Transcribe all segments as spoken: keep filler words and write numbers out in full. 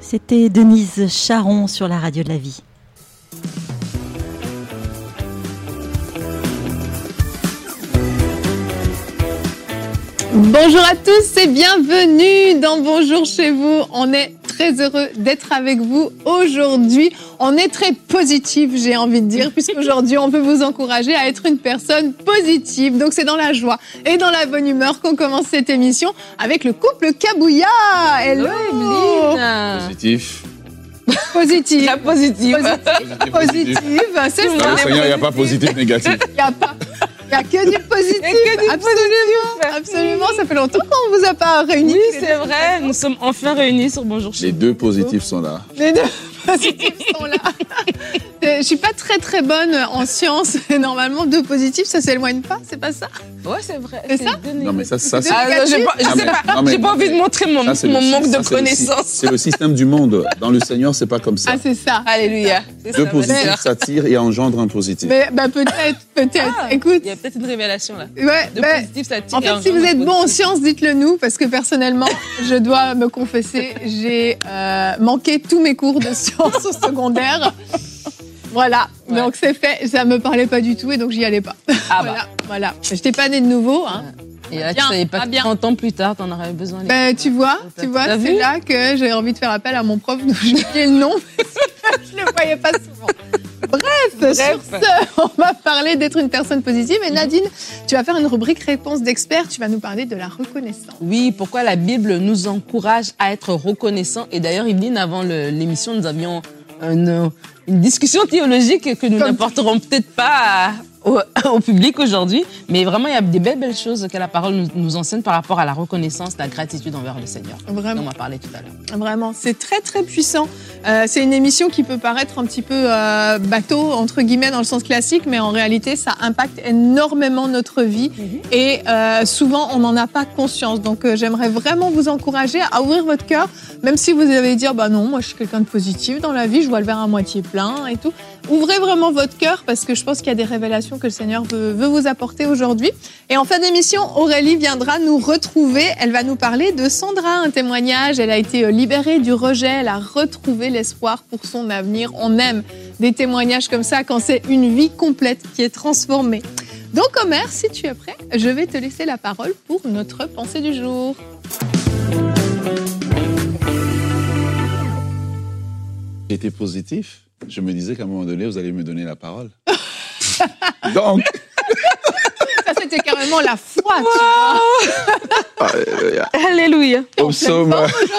C'était Denise Charon sur la radio de la vie. Bonjour à tous et bienvenue dans Bonjour chez vous. On est très heureux d'être avec vous aujourd'hui. On est très positif, j'ai envie de dire, puisqu'aujourd'hui, on peut vous encourager à être une personne positive. Donc, c'est dans la joie et dans la bonne humeur qu'on commence cette émission avec le couple Kabouya. Hello, Evelyne. Positif. Positif. La positive. Positive. Positive. C'est ça. Dans le Seigneur, il n'y a pas positif, négatif. Il n'y a pas. Il n'y a que du positif. Que du absolument, positif. absolument. Ça fait longtemps qu'on ne vous a pas réunis. Oui, c'est vrai. Nous sommes enfin réunis sur Bonjour chez Les deux positifs sont là. Les deux positifs sont là. Je ne suis pas très très bonne en sciences. Normalement, deux positifs, ça ne s'éloigne pas. C'est pas ça? Ouais, c'est vrai. C'est ça? Non, mais ça, ça c'est... Ah, non, j'ai pas, je Ah, sais mais- pas. non, mais- J'ai pas envie de montrer mon, Ça, c'est mon le- manque ça, de c'est le sy- connaissances. C'est le système du monde. Dans le Seigneur, c'est pas comme ça. Ah, c'est ça. Alléluia. C'est Deux ça, ma positifs sœur. s'attirent et engendrent un positif. Mais bah, peut-être, peut-être. Ah, Écoute. il y a peut-être une révélation là. Ouais, De bah, positif, ça tire. en fait, si vous êtes bon en sciences, dites-le nous, parce que personnellement, je dois me confesser, j'ai euh, manqué tous mes cours de sciences au secondaire. Voilà, Ouais. donc c'est fait. Ça me parlait pas du tout et donc j'y allais pas. Ah bah. Voilà, voilà. Je t'ai pas né de nouveau, hein. Et là, tu Bien, savais pas ah, que bien. trente ans plus tard, t'en aurais besoin. Ben, tu vois, tu vois, T'as c'est vu là que j'ai envie de faire appel à mon prof dont j'ai oublié le nom. Je le voyais pas souvent. Bref, Bref. sur ce, on va parler d'être une personne positive. Et Nadine, tu vas faire une rubrique réponse d'expert. Tu vas nous parler de la reconnaissance. Oui, pourquoi la Bible nous encourage à être reconnaissants. Et d'ailleurs, Evelyne, avant le- l'émission, nous avions une, une discussion théologique que nous Comme- n'apporterons peut-être pas à- au, au public aujourd'hui. Mais vraiment, il y a des belles, belles choses que la parole nous, nous enseigne par rapport à la reconnaissance, la gratitude envers le Seigneur. Vraiment. On en a parlé tout à l'heure. Vraiment, c'est très très puissant. Euh, c'est une émission qui peut paraître un petit peu euh, bateau, entre guillemets, dans le sens classique, mais en réalité, ça impacte énormément notre vie et euh, souvent, on n'en a pas conscience. Donc, euh, j'aimerais vraiment vous encourager à ouvrir votre cœur, même si vous allez dire, bah non, moi, je suis quelqu'un de positif dans la vie, je vois le verre à moitié plein et tout. Ouvrez vraiment votre cœur parce que je pense qu'il y a des révélations que le Seigneur veut, veut vous apporter aujourd'hui. Et en fin d'émission, Aurélie viendra nous retrouver. Elle va nous parler de Sandra, un témoignage. Elle a été libérée du rejet. Elle a retrouvé l'espoir pour son avenir. On aime des témoignages comme ça quand c'est une vie complète qui est transformée. Donc, Omer, si tu es prêt, je vais te laisser la parole pour notre pensée du jour. J'étais positif. Je me disais qu'à un moment donné, vous allez me donner la parole. Donc, Ça, c'était carrément la foi, tu vois. alléluia. Alléluia. Au psaume,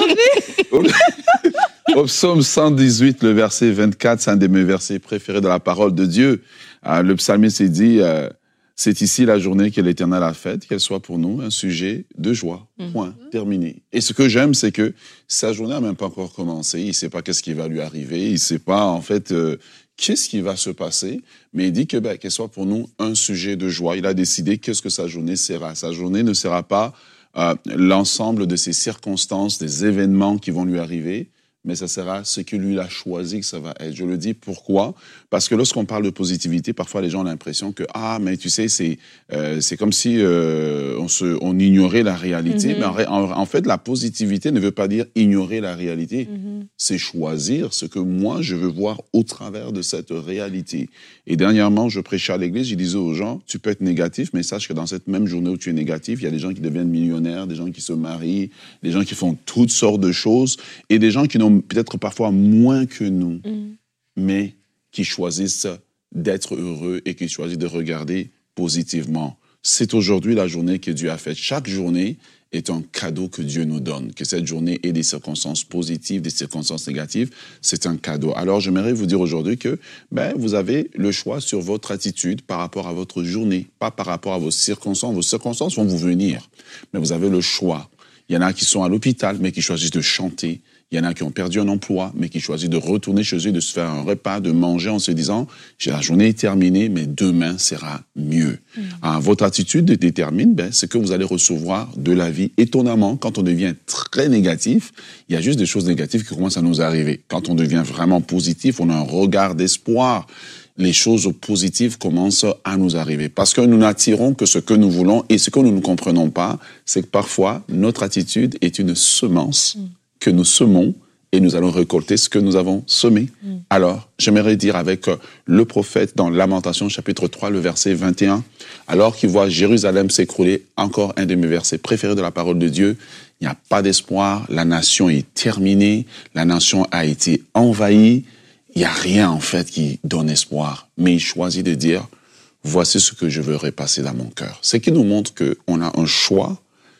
au psaume cent dix-huit, le verset vingt-quatre, c'est un de mes versets préférés de la parole de Dieu. Euh, le psalmiste s'est dit, euh, c'est ici la journée que l'Éternel a faite, qu'elle soit pour nous un sujet de joie. Point. Terminé. Et ce que j'aime, c'est que sa journée n'a même pas encore commencé. Il ne sait pas qu'est-ce qui va lui arriver. Il ne sait pas, en fait, euh, qu'est-ce qui va se passer. Mais il dit que, ben, qu'elle soit pour nous un sujet de joie. Il a décidé qu'est-ce que sa journée sera. Sa journée ne sera pas euh, l'ensemble de ces circonstances, des événements qui vont lui arriver, mais ça sera ce que lui a choisi que ça va être. Je le dis pourquoi? Parce que lorsqu'on parle de positivité, parfois les gens ont l'impression que ah mais tu sais c'est euh, c'est comme si euh, on se on ignorait la réalité. Mm-hmm. Mais en, ré- en, en fait la positivité ne veut pas dire ignorer la réalité. Mm-hmm. C'est choisir ce que moi je veux voir au travers de cette réalité. Et dernièrement je prêchais à l'église, je disais aux gens tu peux être négatif, mais sache que dans cette même journée où tu es négatif, il y a des gens qui deviennent millionnaires, des gens qui se marient, des gens qui font toutes sortes de choses et des gens qui n'ont peut-être parfois moins que nous, Mm. mais qui choisissent d'être heureux et qui choisissent de regarder positivement. C'est aujourd'hui la journée que Dieu a faite. Chaque journée est un cadeau que Dieu nous donne. Que cette journée ait des circonstances positives, des circonstances négatives, c'est un cadeau. Alors, j'aimerais vous dire aujourd'hui que ben, vous avez le choix sur votre attitude par rapport à votre journée, pas par rapport à vos circonstances. Vos circonstances vont vous venir, mais vous avez le choix. Il y en a qui sont à l'hôpital, mais qui choisissent de chanter. Il y en a qui ont perdu un emploi, mais qui choisissent de retourner chez eux, de se faire un repas, de manger en se disant « la journée est terminée, mais demain sera mieux mmh. ». Ah, votre attitude détermine ben, ce que vous allez recevoir de la vie. Étonnamment, quand on devient très négatif, il y a juste des choses négatives qui commencent à nous arriver. Quand on devient vraiment positif, on a un regard d'espoir. Les choses positives commencent à nous arriver. Parce que nous n'attirons que ce que nous voulons et ce que nous ne comprenons pas, c'est que parfois, notre attitude est une semence mmh. que nous semons et nous allons récolter ce que nous avons semé. Mm. Alors, j'aimerais dire avec le prophète dans Lamentation, chapitre trois, le verset vingt et un, alors qu'il voit Jérusalem s'écrouler, encore un de mes versets préférés de la parole de Dieu, il n'y a pas d'espoir, la nation est terminée, la nation a été envahie, il n'y a rien en fait qui donne espoir. Mais il choisit de dire, voici ce que je veux repasser dans mon cœur. Ce qui nous montre qu'on a un choix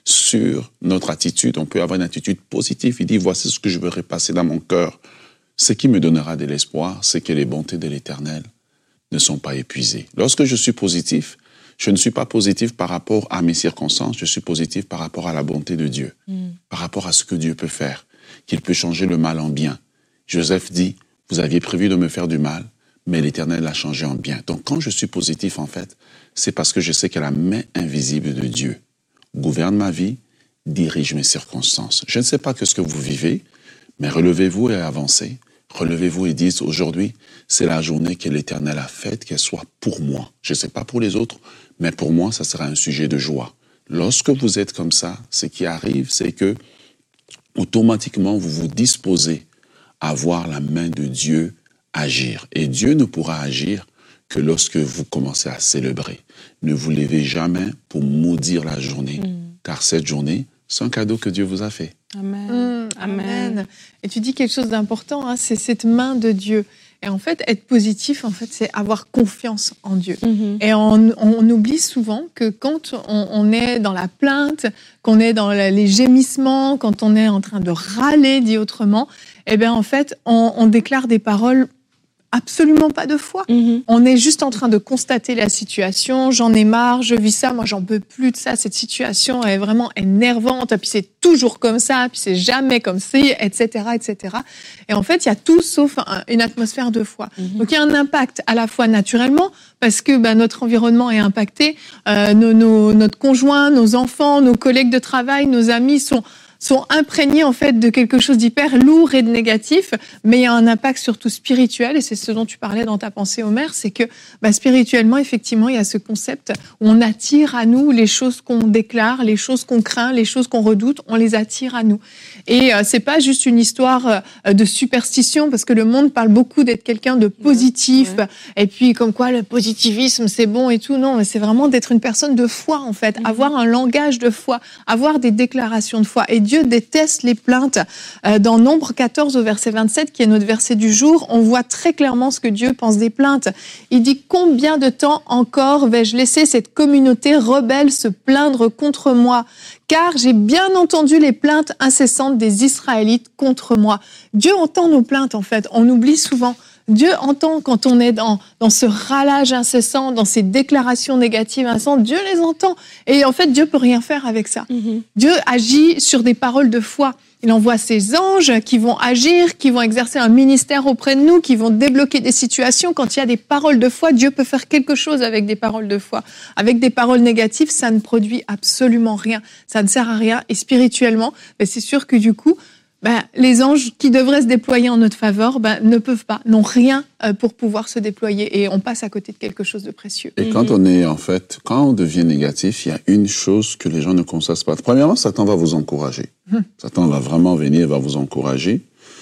sur notre attitude. On peut avoir une attitude positive. Il dit, voici ce que je veux repasser dans mon cœur. Ce qui me donnera de l'espoir, c'est que les bontés de l'Éternel ne sont pas épuisées. Lorsque je suis positif, je ne suis pas positif par rapport à mes circonstances, je suis positif par rapport à la bonté de Dieu, mm. par rapport à ce que Dieu peut faire, qu'il peut changer le mal en bien. Joseph dit, vous aviez prévu de me faire du mal, mais l'Éternel l'a changé en bien. Donc quand je suis positif, en fait, c'est parce que je sais que la main invisible de Dieu gouverne ma vie, dirige mes circonstances. Je ne sais pas que ce que vous vivez, mais relevez-vous et avancez. Relevez-vous et dites, aujourd'hui, c'est la journée que l'Éternel a faite, qu'elle soit pour moi. Je ne sais pas pour les autres, mais pour moi, ça sera un sujet de joie. Lorsque vous êtes comme ça, ce qui arrive, c'est que automatiquement, vous vous disposez à voir la main de Dieu agir. Et Dieu ne pourra agir que lorsque vous commencez à célébrer. Ne vous levez jamais pour maudire la journée, mm. car cette journée, c'est un cadeau que Dieu vous a fait. Amen. Mmh, amen. Amen. Et tu dis quelque chose d'important, hein, c'est cette main de Dieu. Et en fait, être positif, en fait, c'est avoir confiance en Dieu. Mm-hmm. Et on, on oublie souvent que quand on, on est dans la plainte, qu'on est dans les gémissements, quand on est en train de râler, dit autrement, eh bien, en fait, on, on déclare des paroles absolument pas de foi. Mm-hmm. On est juste en train de constater la situation. J'en ai marre, je vis ça, moi j'en peux plus de ça. Cette situation est vraiment énervante. Puis c'est toujours comme ça, puis c'est jamais comme ça, et cetera, et cetera. Et en fait, il y a tout sauf un, une atmosphère de foi. Mm-hmm. Donc il y a un impact à la fois naturellement, parce que bah, notre environnement est impacté. Euh, nos, nos, notre conjoint, nos enfants, nos collègues de travail, nos amis sont sont imprégnés en fait de quelque chose d'hyper lourd et de négatif, mais il y a un impact surtout spirituel, et c'est ce dont tu parlais dans ta pensée, Omer, c'est que bah, spirituellement, effectivement, il y a ce concept où on attire à nous les choses qu'on déclare, les choses qu'on craint, les choses qu'on redoute, on les attire à nous. Et euh, c'est pas juste une histoire euh, de superstition, parce que le monde parle beaucoup d'être quelqu'un de positif, ouais, ouais. et puis comme quoi le positivisme c'est bon et tout. Non, mais c'est vraiment d'être une personne de foi en fait, mm-hmm. avoir un langage de foi, avoir des déclarations de foi. Et Dieu déteste les plaintes. Euh, dans Nombre quatorze au verset vingt-sept, qui est notre verset du jour, on voit très clairement ce que Dieu pense des plaintes. Il dit « Combien de temps encore vais-je laisser cette communauté rebelle se plaindre contre moi ? Car j'ai bien entendu les plaintes incessantes des Israélites contre moi. » Dieu entend nos plaintes en fait, on oublie souvent. Dieu entend quand on est dans, dans ce râlage incessant, dans ces déclarations négatives incessantes, Dieu les entend. Et en fait, Dieu peut rien faire avec ça. Mm-hmm. Dieu agit sur des paroles de foi. Il envoie ses anges qui vont agir, qui vont exercer un ministère auprès de nous, qui vont débloquer des situations. Quand il y a des paroles de foi, Dieu peut faire quelque chose avec des paroles de foi. Avec des paroles négatives, ça ne produit absolument rien. Ça ne sert à rien. Et spirituellement, ben c'est sûr que du coup, Ben, les anges qui devraient se déployer en notre faveur ben, ne peuvent pas, n'ont rien euh, pour pouvoir se déployer, et on passe à côté de quelque chose de précieux. Et mm-hmm. quand on est, en fait, quand on devient négatif, il y a une chose que les gens ne constatent pas. Premièrement, Satan va vous encourager. Mm. Satan va vraiment venir, va vous encourager.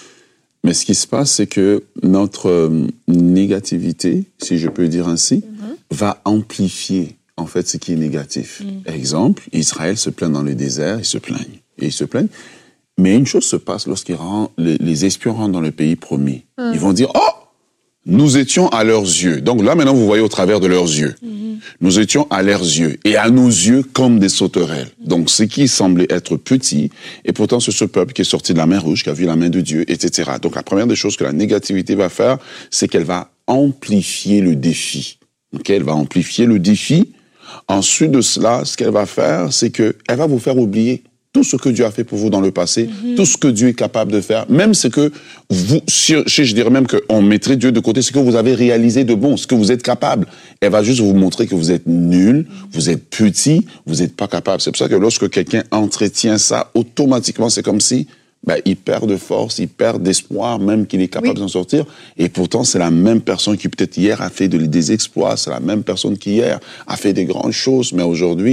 Mais ce qui se passe, c'est que notre euh, négativité, si je peux dire ainsi, mm-hmm. va amplifier, en fait, ce qui est négatif. Mm. Exemple, Israël se plaint dans le désert, ils se plaignent. Et ils se plaignent. Mais une chose se passe lorsqu'ils rentrent, les, les espions rentrent dans le pays promis. Mmh. Ils vont dire, oh, nous étions à leurs yeux. Donc là, maintenant, vous voyez au travers de leurs yeux. Mmh. Nous étions à leurs yeux. Et à nos yeux, comme des sauterelles. Mmh. Donc, ce qui semblait être petit, et pourtant, c'est ce peuple qui est sorti de la mer Rouge, qui a vu la main de Dieu, et cetera. Donc, la première des choses que la négativité va faire, c'est qu'elle va amplifier le défi. Okay? Elle va amplifier le défi. Ensuite de cela, ce qu'elle va faire, c'est qu'elle va vous faire oublier tout ce que Dieu a fait pour vous dans le passé, mm-hmm. tout ce que Dieu est capable de faire, même ce que vous, si, je dirais même qu'on mettrait Dieu de côté, ce que vous avez réalisé de bon, ce que vous êtes capable. Elle va juste vous montrer que vous êtes nul, vous êtes petit, vous n'êtes pas capable. C'est pour ça que lorsque quelqu'un entretient ça, automatiquement, c'est comme si ben, il perd de force, il perd d'espoir, même qu'il est capable oui. d'en sortir. Et pourtant, c'est la même personne qui peut-être hier a fait de, des exploits, c'est la même personne qui hier a fait des grandes choses, mais aujourd'hui,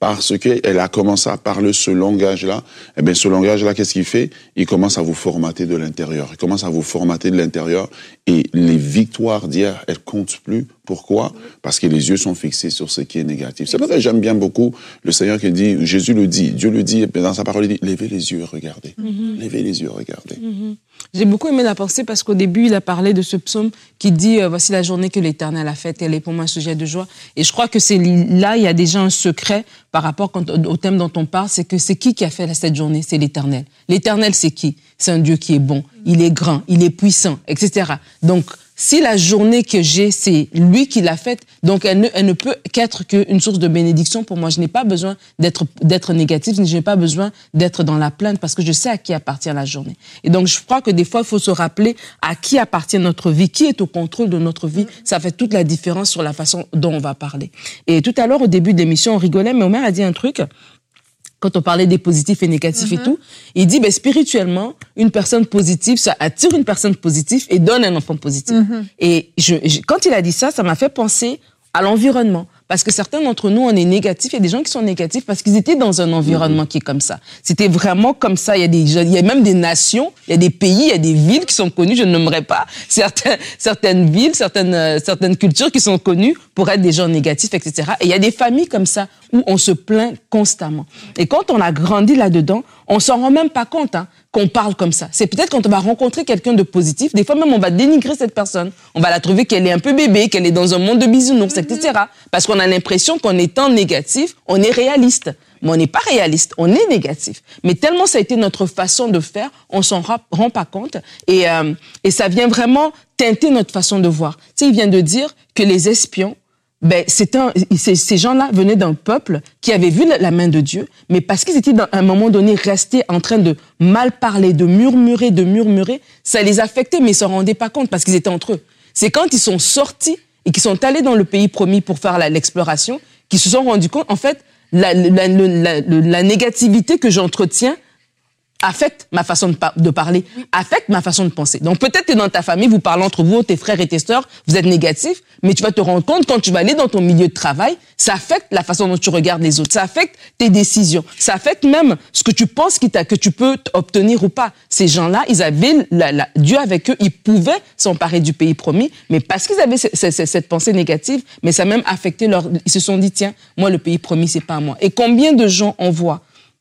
parce qu'elle a commencé à parler ce langage-là. Eh bien, ce langage-là, qu'est-ce qu'il fait? Il commence à vous formater de l'intérieur. Il commence à vous formater de l'intérieur. Et les victoires d'hier, elles comptent plus. Pourquoi? Parce que les yeux sont fixés sur ce qui est négatif. C'est pour ça que j'aime bien beaucoup le Seigneur qui dit, Jésus le dit, Dieu le dit, dans sa parole, il dit, levez les yeux et regardez. Mm-hmm. Levez les yeux et regardez. Mm-hmm. J'ai beaucoup aimé la pensée parce qu'au début, il a parlé de ce psaume qui dit, euh, voici la journée que l'Éternel a faite, elle est pour moi un sujet de joie. Et je crois que c'est là, il y a déjà un secret par rapport quand, au thème dont on parle, c'est que c'est qui qui a fait cette journée? C'est l'Éternel. L'Éternel, c'est qui? C'est un Dieu qui est bon, il est grand, il est puissant, et cetera. Donc, si la journée que j'ai, c'est lui qui l'a faite, donc elle ne, elle ne peut qu'être qu'une source de bénédiction pour moi. Je n'ai pas besoin d'être, d'être négatif, je n'ai pas besoin d'être dans la plainte parce que je sais à qui appartient la journée. Et donc, je crois que des fois, il faut se rappeler à qui appartient notre vie, qui est au contrôle de notre vie. Ça fait toute la différence sur la façon dont on va parler. Et tout à l'heure, au début de l'émission, on rigolait, mais Omer a dit un truc. Quand on parlait des positifs et négatifs mm-hmm. et tout, il dit, ben, spirituellement, une personne positive, ça attire une personne positive et donne un enfant positif. Mm-hmm. Et je, je, quand il a dit ça, ça m'a fait penser à l'environnement. Parce que certains d'entre nous, on est négatifs. Il y a des gens qui sont négatifs parce qu'ils étaient dans un environnement mmh. qui est comme ça. C'était vraiment comme ça. Il y a des, il y a même des nations, il y a des pays, il y a des villes qui sont connues, je ne nommerai pas, certaines, certaines villes, certaines, euh, certaines cultures qui sont connues pour être des gens négatifs, et cetera. Et il y a des familles comme ça où on se plaint constamment. Et quand on a grandi là-dedans, on s'en rend même pas compte, hein, qu'on parle comme ça. C'est peut-être quand on va rencontrer quelqu'un de positif, des fois même on va dénigrer cette personne. On va la trouver qu'elle est un peu bébé, qu'elle est dans un monde de bisounours, mm-hmm. et cetera. Parce qu'on a l'impression qu'en étant négatif, on est réaliste. Mais on n'est pas réaliste, on est négatif. Mais tellement ça a été notre façon de faire, on s'en rend pas compte. Et, euh, et ça vient vraiment teinter notre façon de voir. Tu sais, il vient de dire que les espions, ben, c'est un, c'est, ces gens-là venaient d'un peuple qui avait vu la, la main de Dieu, mais parce qu'ils étaient à un moment donné restés en train de mal parler, de murmurer, de murmurer, ça les affectait, mais ils s'en rendaient pas compte parce qu'ils étaient entre eux. C'est quand ils sont sortis et qu'ils sont allés dans le pays promis pour faire la, l'exploration, qu'ils se sont rendus compte, en fait, la, la, la, la, la négativité que j'entretiens affecte ma façon de, par- de parler, affecte ma façon de penser. Donc peut-être que dans ta famille, vous parlez entre vous, tes frères et tes sœurs, vous êtes négatifs, mais tu vas te rendre compte quand tu vas aller dans ton milieu de travail, ça affecte la façon dont tu regardes les autres, ça affecte tes décisions, ça affecte même ce que tu penses qu'il t'a, que tu peux obtenir ou pas. Ces gens-là, ils avaient la, la, Dieu avec eux, ils pouvaient s'emparer du pays promis, mais parce qu'ils avaient cette, cette, cette pensée négative, mais ça a même affecté leur... Ils se sont dit, tiens, moi le pays promis, c'est pas à moi. Et combien de gens on voit?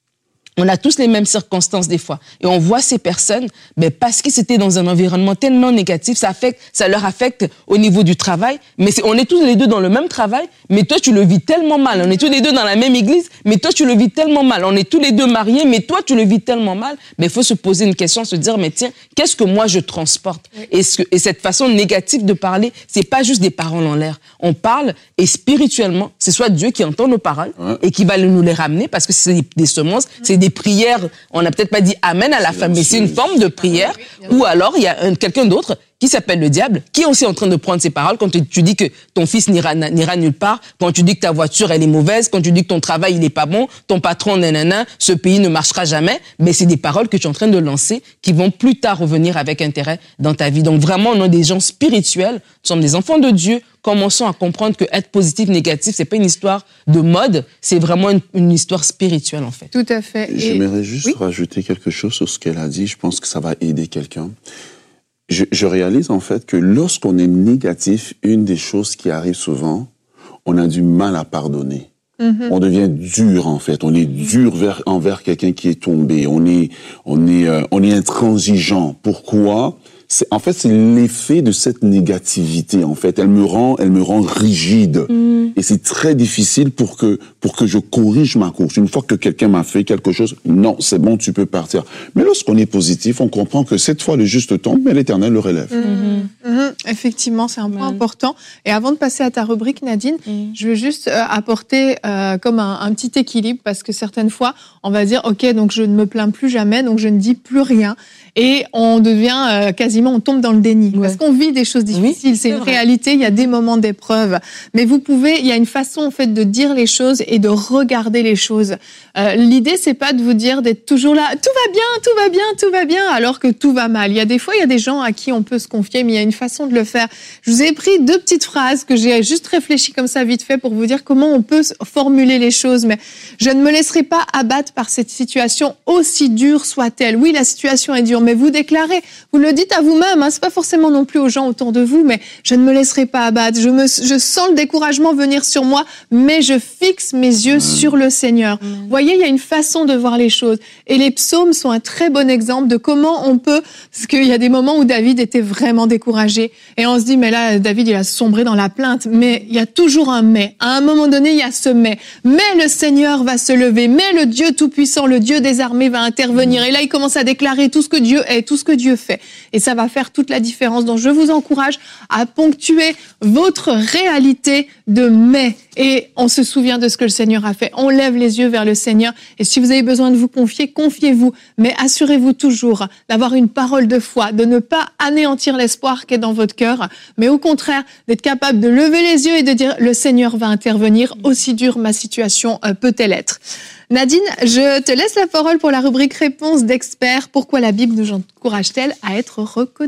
On a tous les mêmes circonstances des fois. Et on voit ces personnes, ben, parce qu'ils étaient dans un environnement tellement négatif, ça affecte, ça leur affecte au niveau du travail. Mais c'est, on est tous les deux dans le même travail, mais toi, tu le vis tellement mal. On est tous les deux dans la même église, mais toi, tu le vis tellement mal. On est tous les deux mariés, mais toi, tu le vis tellement mal. Mais il faut se poser une question, se dire, mais tiens, qu'est-ce que moi, je transporte? Et, ce, et cette façon négative de parler, c'est pas juste des paroles en l'air. On parle, et spirituellement, c'est soit Dieu qui entend nos paroles, ouais. et qui va nous les ramener, parce que c'est des, des semences, c'est des prières, on n'a peut-être pas dit amen à la fin, mais c'est une forme de prière, ou alors il y a un, quelqu'un d'autre qui s'appelle le diable, qui est aussi en train de prendre ses paroles quand tu, tu dis que ton fils n'ira, n'ira nulle part, quand tu dis que ta voiture elle est mauvaise, quand tu dis que ton travail il est pas bon, ton patron nanana, ce pays ne marchera jamais, mais c'est des paroles que tu es en train de lancer qui vont plus tard revenir avec intérêt dans ta vie. Donc vraiment, on est des gens spirituels, nous sommes des enfants de Dieu. Commençons à comprendre que être positif, négatif, c'est pas une histoire de mode, c'est vraiment une, une histoire spirituelle en fait. Tout à fait. Et... J'aimerais juste oui? rajouter quelque chose sur ce qu'elle a dit. Je pense que ça va aider quelqu'un. Je, je réalise en fait que lorsqu'on est négatif, une des choses qui arrive souvent, on a du mal à pardonner. Mm-hmm. On devient dur en fait. On est dur vers, envers quelqu'un qui est tombé. On est, on est, euh, on est intransigeant. Pourquoi? C'est, en fait, c'est l'effet de cette négativité. En fait, elle me rend, elle me rend rigide. Mm. Et c'est très difficile pour que, pour que je corrige ma course. Une fois que quelqu'un m'a fait quelque chose, non, c'est bon, tu peux partir. Mais lorsqu'on est positif, on comprend que cette fois le juste tombe, mais l'Éternel le relève. Mm. Mm. Effectivement, c'est un point mm. important. Et avant de passer à ta rubrique, Nadine, mm. je veux juste euh, apporter euh, comme un, un petit équilibre, parce que certaines fois, on va dire, ok, donc je ne me plains plus jamais, donc je ne dis plus rien, et on devient euh, quasiment guillemets, on tombe dans le déni. Ouais. Parce qu'on vit des choses difficiles, Oui, c'est une vrai. réalité, il y a des moments d'épreuve. Mais vous pouvez, il y a une façon, en fait, de dire les choses et de regarder les choses. Euh, l'idée, c'est pas de vous dire d'être toujours là, tout va bien, tout va bien, tout va bien, alors que tout va mal. Il y a des fois, il y a des gens à qui on peut se confier, mais il y a une façon de le faire. Je vous ai pris deux petites phrases que j'ai juste réfléchi comme ça vite fait pour vous dire comment on peut formuler les choses. Mais je ne me laisserai pas abattre par cette situation, aussi dure soit-elle. Oui, la situation est dure, mais vous déclarez, vous le dites à vous-même, hein, c'est pas forcément non plus aux gens autour de vous, mais je ne me laisserai pas abattre. Je me, je sens le découragement venir sur moi, mais je fixe mes yeux mmh. sur le Seigneur. Mmh. Vous voyez, il y a une façon de voir les choses. Et les psaumes sont un très bon exemple de comment on peut, parce qu'il y a des moments où David était vraiment découragé. Et on se dit, mais là, David, il a sombré dans la plainte. Mais il y a toujours un mais. À un moment donné, il y a ce mais. Mais le Seigneur va se lever. Mais le Dieu Tout-Puissant, le Dieu des armées va intervenir. Et là, il commence à déclarer tout ce que Dieu est, tout ce que Dieu fait. Et ça va faire toute la différence. Donc, je vous encourage à ponctuer votre réalité de mais. Et on se souvient de ce que le Seigneur a fait. On lève les yeux vers le Seigneur. Et si vous avez besoin de vous confier, confiez-vous. Mais assurez-vous toujours d'avoir une parole de foi, de ne pas anéantir l'espoir qui est dans votre cœur, mais au contraire, d'être capable de lever les yeux et de dire « Le Seigneur va intervenir, aussi dure ma situation euh, peut-elle être ». Nadine, je te laisse la parole pour la rubrique Réponse d'experts. Pourquoi la Bible nous encourage-t-elle à être reconnaissants ?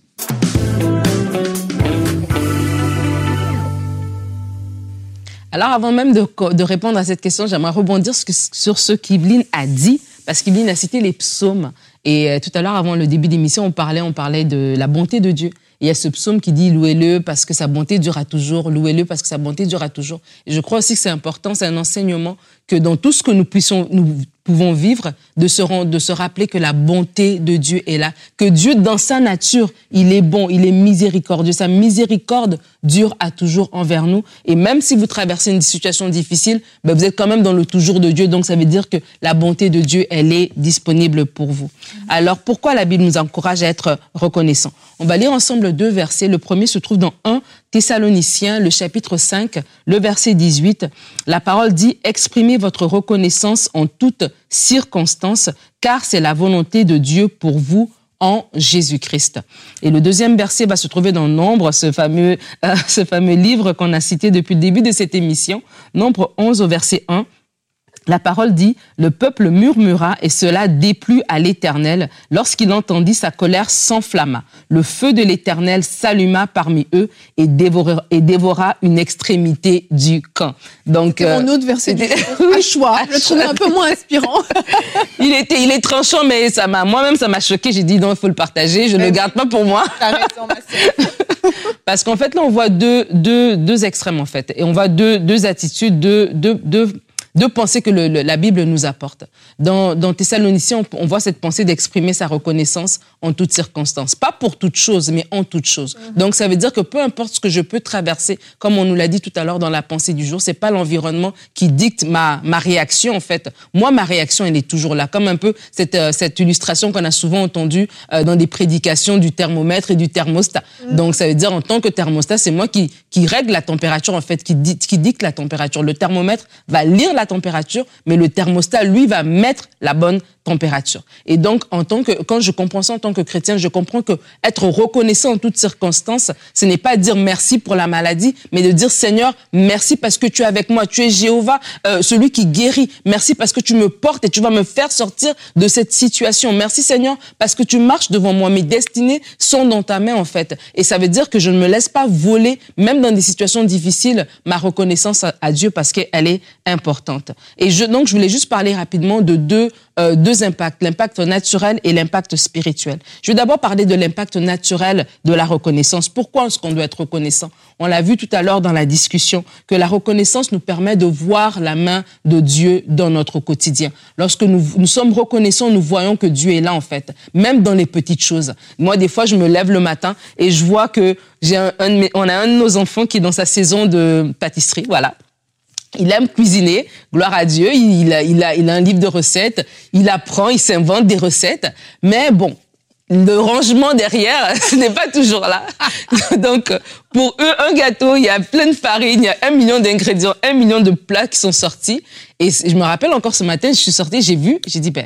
Alors, avant même de, de répondre à cette question, j'aimerais rebondir sur ce qu'Yveline a dit, parce qu'Yveline a cité les psaumes. Et euh, tout à l'heure, avant le début d'émission, on parlait, on parlait de la bonté de Dieu. Et il y a ce psaume qui dit « Louez-le parce que sa bonté durera toujours, louez-le parce que sa bonté durera toujours ». Et je crois aussi que c'est important, c'est un enseignement que dans tout ce que nous puissions, nous pouvons vivre, de se, rend, de se rappeler que la bonté de Dieu est là, que Dieu, dans sa nature, il est bon, il est miséricordieux. Sa miséricorde dure à toujours envers nous. Et même si vous traversez une situation difficile, ben vous êtes quand même dans le toujours de Dieu. Donc, ça veut dire que la bonté de Dieu, elle est disponible pour vous. Alors, pourquoi la Bible nous encourage à être reconnaissants ? On va lire ensemble deux versets. Le premier se trouve dans un Thessaloniciens, le chapitre cinq, le verset dix-huit. La parole dit « Exprimez votre reconnaissance en toutes circonstances, car c'est la volonté de Dieu pour vous en Jésus-Christ. » Et le deuxième verset va se trouver dans Nombre, ce fameux, euh, ce fameux livre qu'on a cité depuis le début de cette émission. Nombre onze au verset un. La parole dit « Le peuple murmura et cela déplut à l'Éternel. Lorsqu'il entendit, sa colère s'enflamma. Le feu de l'Éternel s'alluma parmi eux et dévora, et dévora une extrémité du camp. » Donc, euh, mon autre verset du à choix. Je le trouvais un peu moins inspirant. il était, il est tranchant, mais ça m'a, moi-même, ça m'a choqué. J'ai dit non, il faut le partager. Je ne le garde pas pour moi. T'as raison, ma sœur. Parce qu'en fait, là, on voit deux, deux, deux extrêmes, en fait. Et on voit deux, deux attitudes, deux, deux, deux de pensée que le, le, la Bible nous apporte. Dans, dans Thessaloniciens, on, on voit cette pensée d'exprimer sa reconnaissance en toutes circonstances. Pas pour toute chose, mais en toute chose. Mm-hmm. Donc, ça veut dire que peu importe ce que je peux traverser, comme on nous l'a dit tout à l'heure dans la pensée du jour, c'est pas l'environnement qui dicte ma, ma réaction, en fait. Moi, ma réaction, elle est toujours là. Comme un peu cette, euh, cette illustration qu'on a souvent entendue euh, dans des prédications du thermomètre et du thermostat. Mm-hmm. Donc, ça veut dire, en tant que thermostat, c'est moi qui, qui règle la température, en fait, qui, dit, qui dicte la température. Le thermomètre va lire la température, mais le thermostat, lui, va mettre la bonne température. Et donc, en tant que, quand je comprends ça en tant que chrétien, je comprends que être reconnaissant en toutes circonstances, ce n'est pas dire merci pour la maladie, mais de dire Seigneur, merci parce que tu es avec moi, tu es Jéhovah, euh, celui qui guérit. Merci parce que tu me portes et tu vas me faire sortir de cette situation. Merci Seigneur parce que tu marches devant moi. Mes destinées sont dans ta main, en fait. Et ça veut dire que je ne me laisse pas voler, même dans des situations difficiles, ma reconnaissance à, à Dieu parce qu'elle est importante. Et je, donc, je voulais juste parler rapidement de deux Euh, deux impacts, l'impact naturel et l'impact spirituel. Je vais d'abord parler de l'impact naturel de la reconnaissance. Pourquoi est-ce qu'on doit être reconnaissant? On l'a vu tout à l'heure dans la discussion, que la reconnaissance nous permet de voir la main de Dieu dans notre quotidien. Lorsque nous, nous sommes reconnaissants, nous voyons que Dieu est là, en fait, même dans les petites choses. Moi, des fois, je me lève le matin et je vois que j'ai un, un de mes, on a un de nos enfants qui est dans sa saison de pâtisserie, voilà. Il aime cuisiner, gloire à Dieu, il a, il a, il a un livre de recettes, il apprend, il s'invente des recettes, mais bon, le rangement derrière, ce n'est pas toujours là. Donc, pour eux, un gâteau, il y a plein de farine, il y a un million d'ingrédients, un million de plats qui sont sortis. Et je me rappelle encore ce matin, je suis sortie, j'ai vu, j'ai dit, ben,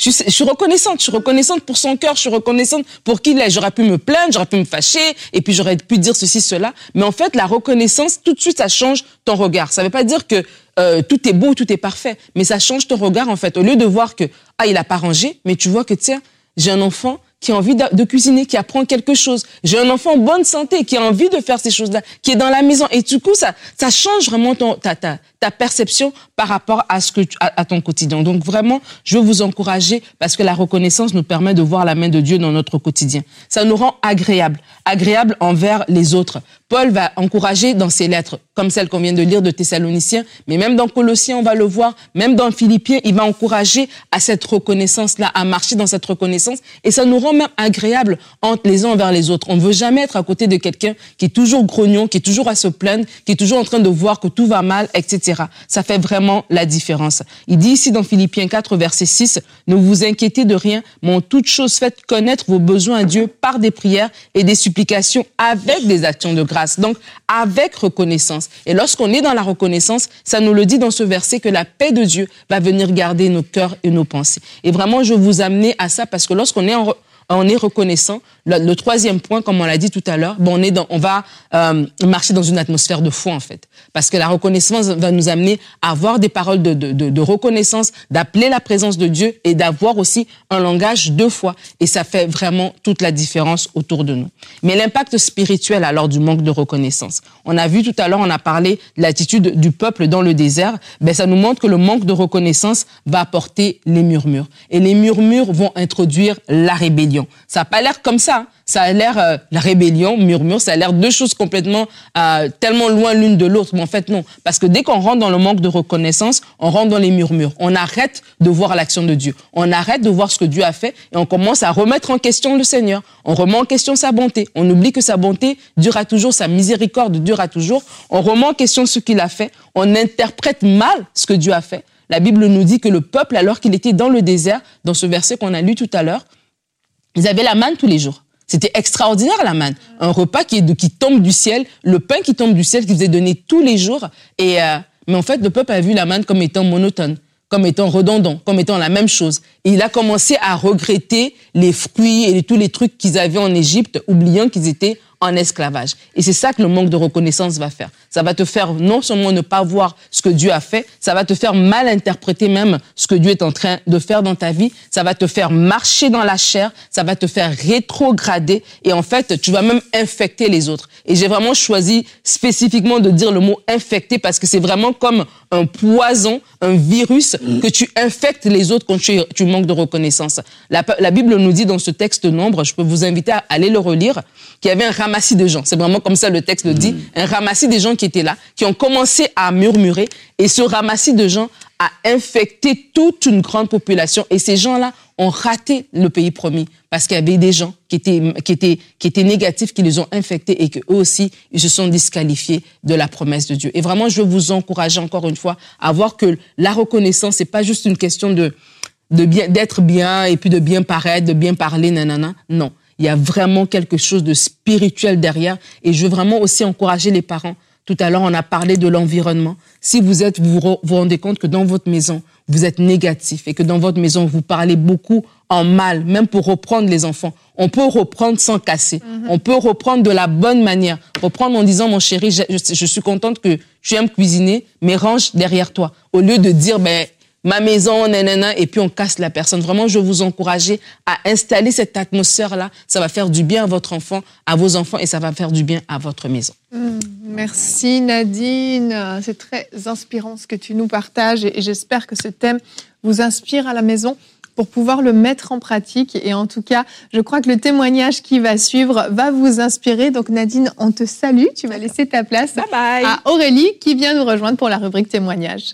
Je suis, je suis reconnaissante, je suis reconnaissante pour son cœur, je suis reconnaissante pour qui il est. J'aurais pu me plaindre, j'aurais pu me fâcher, et puis j'aurais pu dire ceci, cela. Mais en fait, la reconnaissance, tout de suite, ça change ton regard. Ça veut pas dire que euh, tout est beau, tout est parfait, mais ça change ton regard, en fait. Au lieu de voir que, ah, il a pas rangé, mais tu vois que, tiens, j'ai un enfant qui a envie de, de cuisiner, qui apprend quelque chose. J'ai un enfant en bonne santé, qui a envie de faire ces choses-là, qui est dans la maison. Et du coup, ça, ça change vraiment ton, ta, ta, ta perception par rapport à ce que tu, à, à ton quotidien. Donc vraiment, je veux vous encourager parce que la reconnaissance nous permet de voir la main de Dieu dans notre quotidien. Ça nous rend agréable, agréable envers les autres. Paul va encourager dans ses lettres, comme celle qu'on vient de lire de Thessaloniciens, mais même dans Colossiens, on va le voir, même dans Philippiens, il va encourager à cette reconnaissance-là, à marcher dans cette reconnaissance. Et ça nous rend même agréable entre les uns envers les autres. On ne veut jamais être à côté de quelqu'un qui est toujours grognon, qui est toujours à se plaindre, qui est toujours en train de voir que tout va mal, et cetera. Ça fait vraiment la différence. Il dit ici dans Philippiens quatre, verset six, « Ne vous inquiétez de rien, mais en toute chose faites connaître vos besoins à Dieu par des prières et des supplications avec des actions de grâce. » Donc, avec reconnaissance. Et lorsqu'on est dans la reconnaissance, ça nous le dit dans ce verset que la paix de Dieu va venir garder nos cœurs et nos pensées. Et vraiment, je veux vous amener à ça parce que lorsqu'on est en on est reconnaissant. Le, le troisième point, comme on l'a dit tout à l'heure, bon, on, est dans, on va euh, marcher dans une atmosphère de foi, en fait. Parce que la reconnaissance va nous amener à avoir des paroles de, de, de, de reconnaissance, d'appeler la présence de Dieu et d'avoir aussi un langage de foi. Et ça fait vraiment toute la différence autour de nous. Mais l'impact spirituel, alors, du manque de reconnaissance. On a vu tout à l'heure, on a parlé de l'attitude du peuple dans le désert. Ben, ça nous montre que le manque de reconnaissance va apporter les murmures. Et les murmures vont introduire la rébellion. Ça n'a pas l'air comme ça. Hein. Ça a l'air, euh, la rébellion, murmure, ça a l'air deux choses complètement, euh, tellement loin l'une de l'autre. Mais en fait, non. Parce que dès qu'on rentre dans le manque de reconnaissance, on rentre dans les murmures. On arrête de voir l'action de Dieu. On arrête de voir ce que Dieu a fait et on commence à remettre en question le Seigneur. On remet en question sa bonté. On oublie que sa bonté durera toujours, sa miséricorde durera toujours. On remet en question ce qu'il a fait. On interprète mal ce que Dieu a fait. La Bible nous dit que le peuple, alors qu'il était dans le désert, dans ce verset qu'on a lu tout à l'heure, ils avaient la manne tous les jours. C'était extraordinaire, la manne. Un repas qui, est, qui tombe du ciel, le pain qui tombe du ciel, qui faisait donner tous les jours. Et, euh, mais en fait, le peuple a vu la manne comme étant monotone, comme étant redondant, comme étant la même chose. Et il a commencé à regretter les fruits et tous les trucs qu'ils avaient en Égypte, oubliant qu'ils étaient en esclavage. Et c'est ça que le manque de reconnaissance va faire. Ça va te faire non seulement ne pas voir ce que Dieu a fait, ça va te faire mal interpréter même ce que Dieu est en train de faire dans ta vie, ça va te faire marcher dans la chair, ça va te faire rétrograder et en fait, tu vas même infecter les autres. Et j'ai vraiment choisi spécifiquement de dire le mot infecter parce que c'est vraiment comme un poison, un virus que tu infectes les autres quand tu, tu manques de reconnaissance. La, la Bible nous dit dans ce texte Nombre, je peux vous inviter à aller le relire, qu'il y avait un ramassis de gens. C'est vraiment comme ça le texte le dit. Un ramassis des gens qui étaient là, qui ont commencé à murmurer. Et ce ramassis de gens a infecté toute une grande population. Et ces gens-là ont raté le pays promis parce qu'il y avait des gens qui étaient, qui étaient, qui étaient négatifs, qui les ont infectés et qu'eux aussi, ils se sont disqualifiés de la promesse de Dieu. Et vraiment, je veux vous encourager encore une fois à voir que la reconnaissance, c'est pas juste une question de, de bien, d'être bien et puis de bien paraître, de bien parler, nanana. Non. Il y a vraiment quelque chose de spirituel derrière. Et je veux vraiment aussi encourager les parents. Tout à l'heure, on a parlé de l'environnement. Si vous êtes, vous vous rendez compte que dans votre maison, vous êtes négatif et que dans votre maison, vous parlez beaucoup en mal, même pour reprendre les enfants. On peut reprendre sans casser. Mm-hmm. On peut reprendre de la bonne manière. Reprendre en disant, mon chéri, je, je, je suis contente que tu aimes cuisiner, mais range derrière toi. Au lieu de dire, ben, ma maison, nanana, et puis on casse la personne. Vraiment, je veux vous encourager à installer cette atmosphère-là. Ça va faire du bien à votre enfant, à vos enfants, et ça va faire du bien à votre maison. Mmh, merci Nadine. C'est très inspirant ce que tu nous partages, et j'espère que ce thème vous inspire à la maison pour pouvoir le mettre en pratique. Et en tout cas, je crois que le témoignage qui va suivre va vous inspirer. Donc Nadine, on te salue. Tu vas laisser ta place bye bye. à Aurélie qui vient nous rejoindre pour la rubrique témoignage.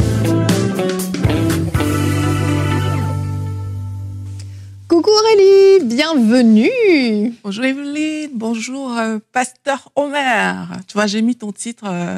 Coucou Aurélie, bienvenue. Bonjour Evelyne, bonjour euh, Pasteur Omer. Tu vois, j'ai mis ton titre euh,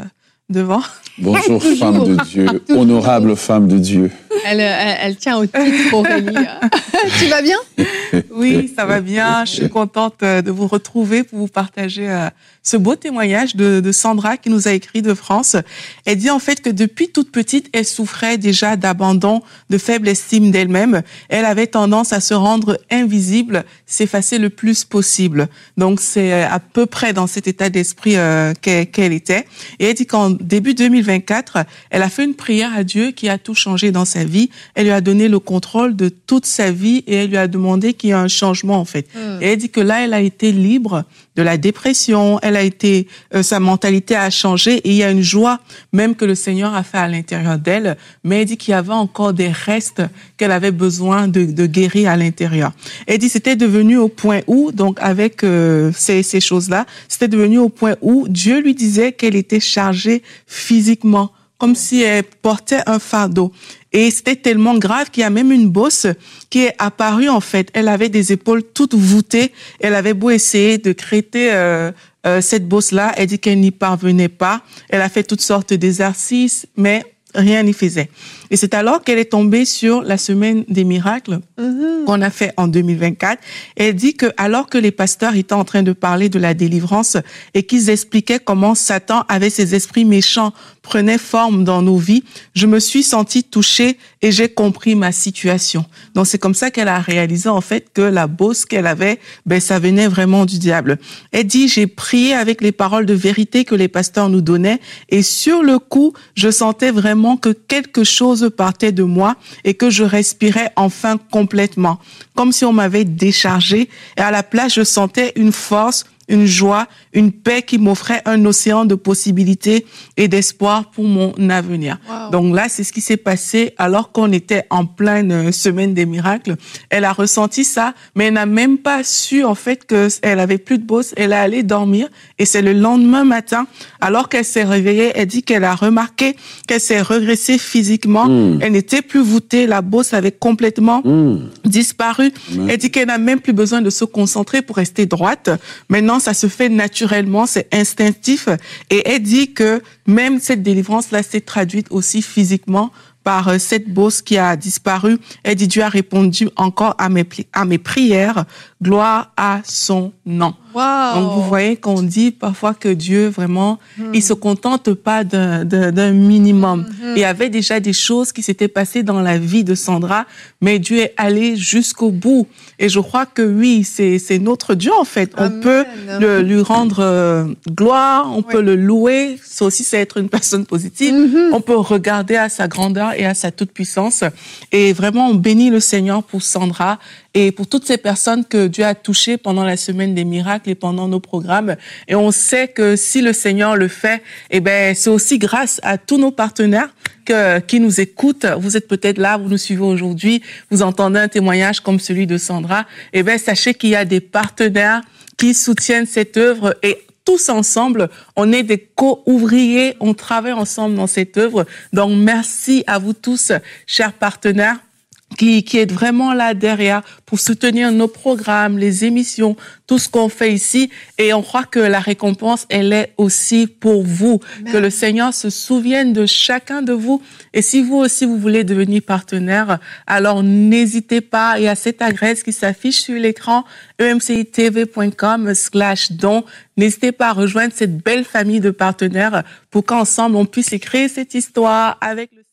devant. Bonjour, femme de Dieu, honorable femme de Dieu. Elle, elle, elle tient au titre, Aurélie. Tu vas bien? Oui, ça va bien. Je suis contente de vous retrouver pour vous partager ce beau témoignage de, de Sandra qui nous a écrit de France. Elle dit en fait que depuis toute petite, elle souffrait déjà d'abandon, de faible estime d'elle-même. Elle avait tendance à se rendre invisible, s'effacer le plus possible. Donc c'est à peu près dans cet état d'esprit euh, qu'elle, qu'elle était. Et elle dit qu'en début deux mille vingt-quatre, elle a fait une prière à Dieu qui a tout changé dans sa vie. Elle lui a donné le contrôle de toute sa vie et elle lui a demandé qu'il y ait un changement en fait. Mmh. Et elle dit que là, elle a été libre de la dépression, elle a été, euh, sa mentalité a changé et il y a une joie même que le Seigneur a fait à l'intérieur d'elle. Mais elle dit qu'il y avait encore des restes qu'elle avait besoin de, de guérir à l'intérieur. Elle dit c'était devenu au point où, donc avec euh, ces, ces choses-là, c'était devenu au point où Dieu lui disait qu'elle était chargée physiquement, comme si elle portait un fardeau. Et c'était tellement grave qu'il y a même une bosse qui est apparue en fait. Elle avait des épaules toutes voûtées. Elle avait beau essayer de crêter euh, euh, cette bosse-là. Elle dit qu'elle n'y parvenait pas. Elle a fait toutes sortes d'exercices, mais rien n'y faisait. Et c'est alors qu'elle est tombée sur la semaine des miracles mmh. qu'on a fait en deux mille vingt-quatre. Elle dit que alors que les pasteurs étaient en train de parler de la délivrance et qu'ils expliquaient comment Satan avec ses esprits méchants prenait forme dans nos vies, je me suis sentie touchée et j'ai compris ma situation. Donc c'est comme ça qu'elle a réalisé en fait que la bosse qu'elle avait, ben ça venait vraiment du diable. Elle dit j'ai prié avec les paroles de vérité que les pasteurs nous donnaient et sur le coup, je sentais vraiment que quelque chose partait de moi et que je respirais enfin complètement, comme si on m'avait déchargé et à la place je sentais une force, une joie, une paix qui m'offrait un océan de possibilités et d'espoir pour mon avenir. Wow. Donc là, c'est ce qui s'est passé alors qu'on était en pleine semaine des miracles. Elle a ressenti ça, mais elle n'a même pas su en fait qu'elle avait plus de bosse. Elle est allée dormir et c'est le lendemain matin, alors qu'elle s'est réveillée, elle dit qu'elle a remarqué qu'elle s'est regressée physiquement. Mmh. Elle n'était plus voûtée, la bosse avait complètement mmh. disparu. Mmh. Elle dit qu'elle n'a même plus besoin de se concentrer pour rester droite. Maintenant, ça se fait naturellement, c'est instinctif. Et elle dit que même cette délivrance-là s'est traduite aussi physiquement par cette bosse qui a disparu. Elle dit Dieu a répondu encore à mes, à mes prières. Gloire à son nom. Wow. Donc vous voyez qu'on dit parfois que Dieu vraiment, mmh. il se contente pas d'un, d'un, d'un minimum. Mmh. Il y avait déjà des choses qui s'étaient passées dans la vie de Sandra, mais Dieu est allé jusqu'au bout. Et je crois que oui, c'est, c'est notre Dieu en fait. On Amen. peut le, lui rendre euh, gloire, on ouais. peut le louer. Ça aussi, c'est être une personne positive. Mmh. On peut regarder à sa grandeur et à sa toute-puissance. Et vraiment, on bénit le Seigneur pour Sandra et pour toutes ces personnes que Dieu a touchées pendant la semaine des miracles et pendant nos programmes. Et on sait que si le Seigneur le fait, eh ben, c'est aussi grâce à tous nos partenaires que, qui nous écoutent. Vous êtes peut-être là, vous nous suivez aujourd'hui, vous entendez un témoignage comme celui de Sandra. Eh ben, sachez qu'il y a des partenaires qui soutiennent cette œuvre et tous ensemble, on est des co-ouvriers, on travaille ensemble dans cette œuvre. Donc, merci à vous tous, chers partenaires, qui, qui êtes vraiment là derrière pour soutenir nos programmes, les émissions, tout ce qu'on fait ici. Et on croit que la récompense, elle est aussi pour vous. Merci. Que le Seigneur se souvienne de chacun de vous. Et si vous aussi, vous voulez devenir partenaire, alors n'hésitez pas. Il y a cette adresse qui s'affiche sur l'écran, e m c i t v point com slash don. N'hésitez pas à rejoindre cette belle famille de partenaires pour qu'ensemble, on puisse créer cette histoire avec le